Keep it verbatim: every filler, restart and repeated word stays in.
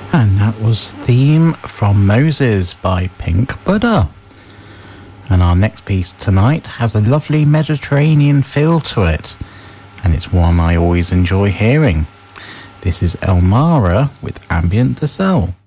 And that was Theme from Moses by Pink Buddha. And our next piece tonight has a lovely Mediterranean feel to it, and it's one I always enjoy hearing. This is Elmara with Ambient Decel.